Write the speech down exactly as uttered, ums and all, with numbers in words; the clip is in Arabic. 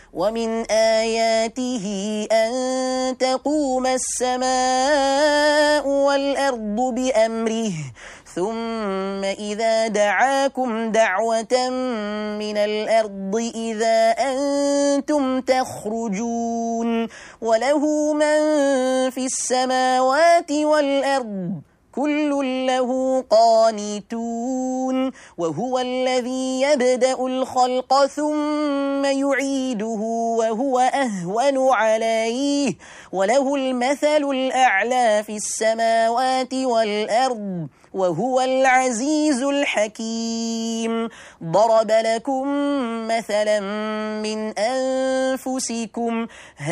ومن آياته أن تقوم السماء والأرض بأمره ثم إذا دعاكم دعوة من الأرض إذا أنتم تخرجون وله من في السماوات والأرض كل له قانتون وهو الذي يبدأ الخلق ثم يعيده وهو أهون عليه وله المثل الأعلى في السماوات والأرض وهو العزيز الحكيم ضرب لكم مثلا من أنفسكم